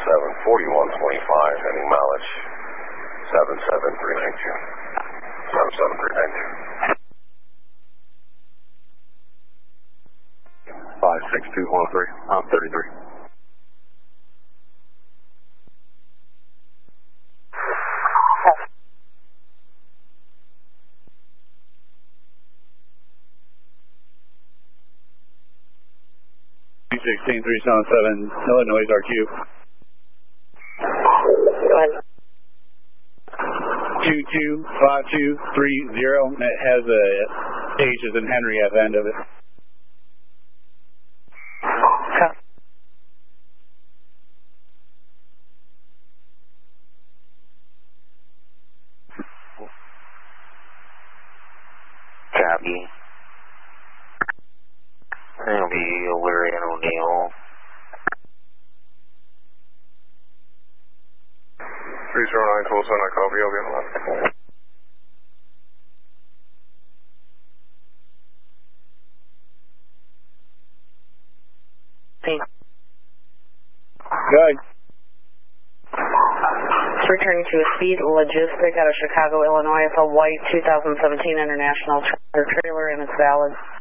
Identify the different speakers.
Speaker 1: heading mileage 77392. 77392. 56213, I'm 33.
Speaker 2: $16,377, Illinois RQ.
Speaker 3: Go ahead.
Speaker 2: 225230, it has a H as in Henry at the end of it.
Speaker 3: Copy. That'll be Larry and O'Neill.
Speaker 1: 309 Coulson, I copy, I'll be on the line.
Speaker 2: Good.
Speaker 3: It's returning to a Speed Logistic out of Chicago, Illinois. It's a white 2017 International trailer and it's valid.